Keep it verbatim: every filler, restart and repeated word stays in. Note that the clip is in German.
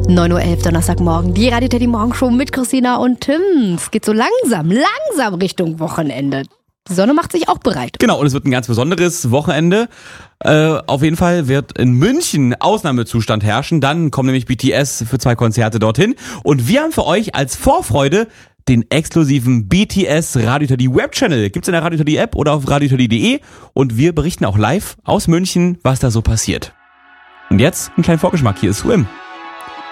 neun Uhr elf Donnerstagmorgen, die Radio Teddy Morgenshow mit Christina und Tim. Es geht so langsam, langsam Richtung Wochenende. Die Sonne macht sich auch bereit. Genau, und es wird ein ganz besonderes Wochenende. Äh, auf jeden Fall wird in München Ausnahmezustand herrschen. Dann kommen nämlich B T S für zwei Konzerte dorthin. Und wir haben für euch als Vorfreude den exklusiven B T S Radio Teddy Webchannel. Gibt's in der Radio Teddy App oder auf radio teddy punkt de. Und wir berichten auch live aus München, was da so passiert. Und jetzt ein kleiner Vorgeschmack. Hier ist Swim.